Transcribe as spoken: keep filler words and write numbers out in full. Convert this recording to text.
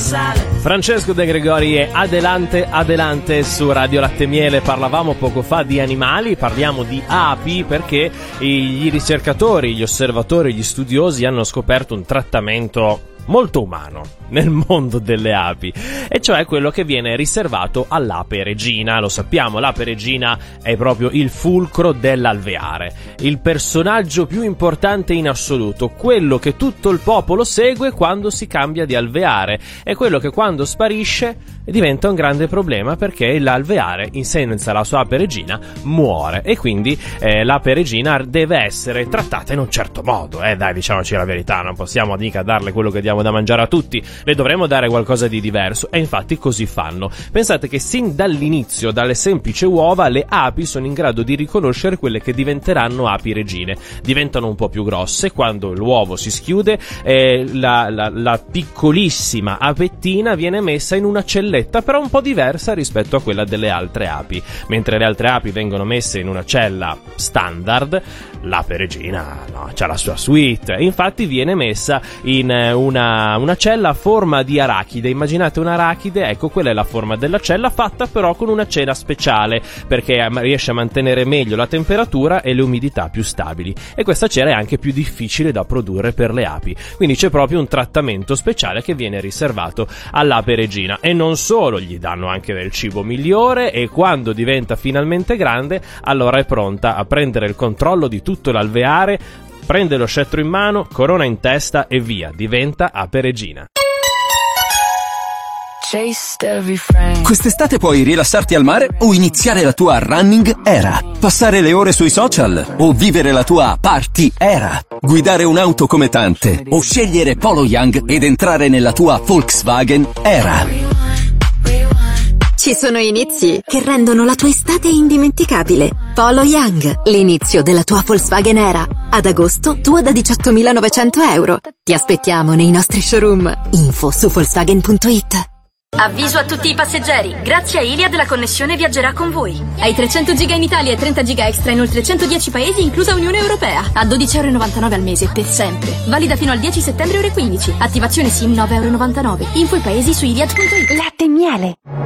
Francesco De Gregori e Adelante Adelante su Radio Latte e Miele. Parlavamo poco fa di animali, parliamo di api perché i ricercatori, gli osservatori, gli studiosi hanno scoperto un trattamento molto umano nel mondo delle api, e cioè quello che viene riservato all'ape regina. Lo sappiamo, l'ape regina è proprio il fulcro dell'alveare, il personaggio più importante in assoluto, quello che tutto il popolo segue quando si cambia di alveare, è quello che quando sparisce diventa un grande problema perché l'alveare, in senza la sua ape regina, muore, e quindi eh, l'ape regina deve essere trattata in un certo modo. Eh dai, diciamoci la verità, non possiamo mica darle quello che diamo da mangiare a tutti, le dovremmo dare qualcosa di diverso, e infatti così fanno. Pensate che sin dall'inizio, dalle semplici uova, le api sono in grado di riconoscere quelle che diventeranno api regine. Diventano un po' più grosse, quando l'uovo si schiude eh, la, la, la piccolissima apettina viene messa in una celletta però un po' diversa rispetto a quella delle altre api. Mentre le altre api vengono messe in una cella standard, l'ape regina no, c'ha la sua suite, infatti viene messa in una, una cella a forma di arachide. Immaginate un'arachide, ecco, quella è la forma della cella, fatta però con una cera speciale perché riesce a mantenere meglio la temperatura e le umidità più stabili, e questa cera è anche più difficile da produrre per le api, quindi c'è proprio un trattamento speciale che viene riservato all'ape regina. E non solo, gli danno anche del cibo migliore, e quando diventa finalmente grande allora è pronta a prendere il controllo di tutto l'alveare, prende lo scettro in mano, corona in testa e via, diventa ape regina. Quest'estate puoi rilassarti al mare o iniziare la tua running era, passare le ore sui social o vivere la tua party era, guidare un'auto come tante o scegliere Polo Young ed entrare nella tua Volkswagen era. Ci sono inizi che rendono la tua estate indimenticabile. Polo Young, l'inizio della tua Volkswagen era. Ad agosto, tua da diciottomilanovecento euro. Ti aspettiamo nei nostri showroom. Info su Volkswagen punto it. Avviso a tutti i passeggeri, grazie a Iliad la connessione viaggerà con voi. Hai trecento giga in Italia e trenta giga extra in oltre centodieci paesi, inclusa Unione Europea, a dodici e novantanove euro al mese per sempre. Valida fino al dieci settembre ore quindici. Attivazione SIM nove e novantanove euro. Info i paesi su Iliad punto it. Latte e miele.